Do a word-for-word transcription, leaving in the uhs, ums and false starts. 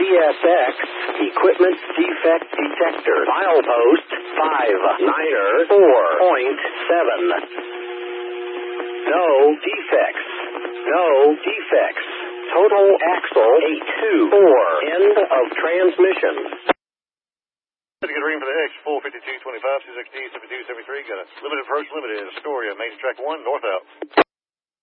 S X, equipment defect detector. Milepost five niner four point seven. No defects. No defects. Total axle eight two four. End of transmission. To get a reading for the X, four fifty-two twenty-five, six X D, seventy-two seventy-three. Got a limited approach, limited Astoria, main track one, north out.